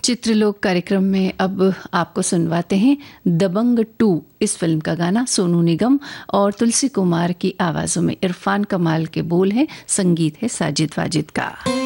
चित्रलोक कार्यक्रम में अब आपको सुनवाते हैं दबंग 2 इस फिल्म का गाना। सोनू निगम और तुलसी कुमार की आवाज़ों में, इरफान कमाल के बोल हैं, संगीत है साजिद वाजिद का।